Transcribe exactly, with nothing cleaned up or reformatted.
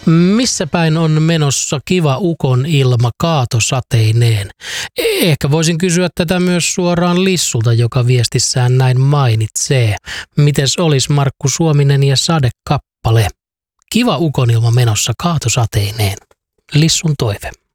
Missä päin on menossa kiva ukon ilma kaatosateineen? Ehkä voisin kysyä tätä myös suoraan Lissulta, joka viestissään näin mainitsee. Mites olis Markku Suominen ja sadekappale? Kiva ukon ilma menossa kaatosateineen. Lissun toive.